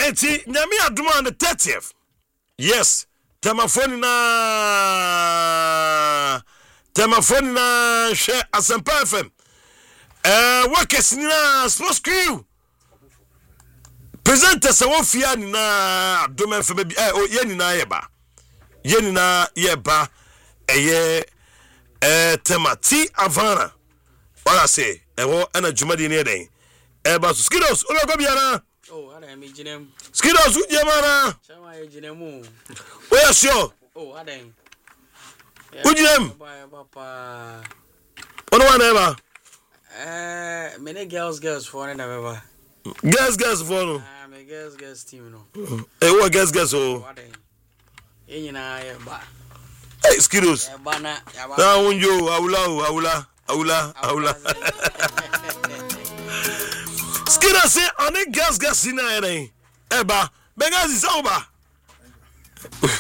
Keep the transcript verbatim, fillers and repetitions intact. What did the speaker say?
eti nyame adoma on the thirtieth. Yes, temafoni na temafoni na share Asempa F M. Eh workers ni na sports crew. Presenters won fia ni na adoma F M bi eh o ye ni na yeba. Ye ni na yeba eye eh temati avana. What I say, e wo ana jumadi ni eden. E ba so skidos o go biara. Oh, ada mi jinem. Skidos u jemana. Chama e jinemu. O ya sure. Oh, ada. U jinem. Papa. Ono wa na ba. Eh, many girls girls for na baba. Girls girls for no. Ah, me girls girls team no. Eh wo girls girls o. Ada. Enyina ya ba. Hey skidos. Ya ba na, ya ba. Na unjo awula awula awula awula. Skidos say on girls girls in na eden. Eba, begas is over.